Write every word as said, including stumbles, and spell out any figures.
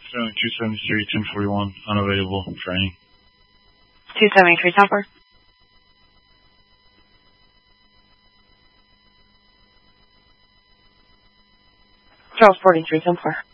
Sterling two seventy-three, ten forty-one, unavailable for any. two seventy-three, ten four. Charles forty-three, ten four.